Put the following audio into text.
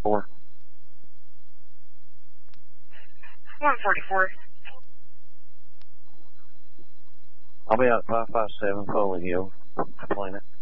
4. 144. I'll be out at 557 Foley Hill. Planet.